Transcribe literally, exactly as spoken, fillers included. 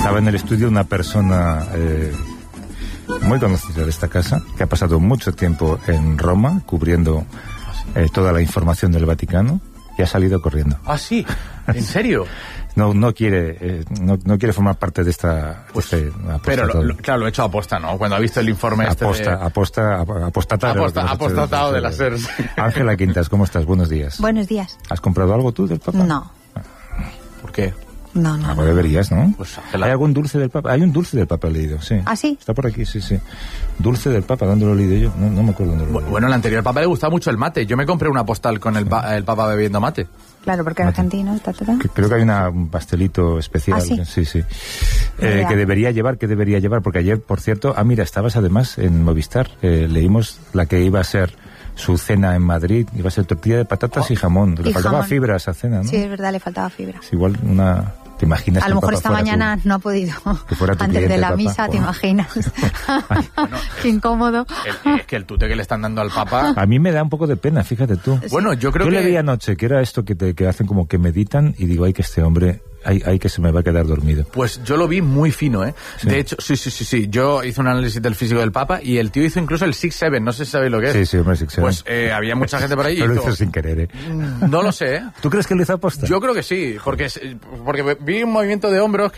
Estaba en el estudio una persona eh, muy conocida de esta casa, que ha pasado mucho tiempo en Roma cubriendo eh, toda la información del Vaticano y ha salido corriendo. ¿Ah, sí? ¿En serio? No, no quiere eh, no, no quiere formar parte de esta... Pues, este pero, lo, lo, claro, lo he hecho aposta, ¿no? Cuando ha visto el informe aposta, este de... Aposta, apostatado. Aposta, apostatado de la SER. Ángela Quintas, ¿cómo estás? Buenos días. Buenos días. ¿Has comprado algo tú del Papa? No. ¿Por qué? No, no. Algo deberías, ¿no? Pues, Ángela... ¿Hay algún dulce del Papa? Hay un dulce del Papa leído, sí. ¿Ah, sí? Está por aquí, sí, sí. Dulce del Papa, ¿dónde lo he leído yo? No, no me acuerdo dónde lo he leído. Bueno, al anterior Papa le gustaba mucho el mate. Yo me compré una postal con el, pa el Papa bebiendo mate. Claro, porque es argentino, está todo. Creo que hay una, un pastelito especial. ¿Ah, sí? Sí, sí. Eh, que debería llevar, que debería llevar, porque ayer, por cierto, ah, mira, estabas además en Movistar. Eh, leímos la que iba a ser su cena en Madrid, iba a ser tortilla de patatas oh. y jamón. Le y faltaba jamón. fibra a esa cena, ¿no? Sí, es verdad, le faltaba fibra. Es igual una... ¿Te imaginas? A lo mejor esta mañana tu, no ha podido. Antes de la misa, Papa, ¿te imaginas? Bueno, qué incómodo. El, es que el tute que le están dando al Papa... A mí me da un poco de pena, fíjate tú. Sí. Bueno, yo creo yo que... Yo le vi anoche, que era esto que, te, que hacen como que meditan, y digo, ay, que este hombre... Hay, hay que se me va a quedar dormido. Pues yo lo vi muy fino, ¿eh? ¿Sí? De hecho, sí, sí, sí, sí. Yo hice un análisis del físico del Papa y el tío hizo incluso el six seven, no sé si sabéis lo que es. Sí, sí, hombre, six seven. Pues eh, había mucha gente por ahí. Pero y lo hizo sin querer, ¿eh? No lo sé, ¿eh? ¿Tú crees que lo hizo aposta? Yo creo que sí, porque, porque vi un movimiento de hombros que